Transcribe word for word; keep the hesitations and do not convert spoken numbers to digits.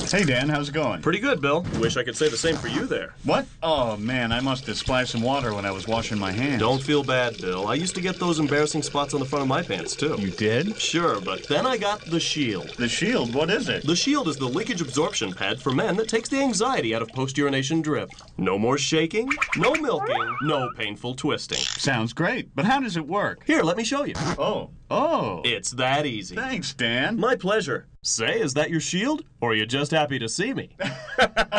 Hey, Dan, how's it going? Pretty good, Bill. Wish I could say the same for you there. What? Oh, man, I must have splashed some water when I was washing my hands. Don't feel bad, Bill. I used to get those embarrassing spots on the front of my pants, too. You did? Sure, but then I got the Shield. The Shield? What is it? The Shield is the leakage absorption pad for men that takes the anxiety out of post-urination drip. No more shaking, no milking, no painful twisting. Sounds great, but how does it work? Here, let me show you. Oh. Oh. It's that easy. Thanks, Dan. My pleasure. Say, is that your Shield? Or are you just happy to see me?